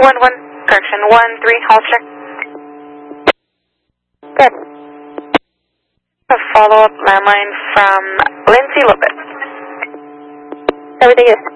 1-1, hold check. Good. A follow-up landline from Lindsay Lopez. Everything is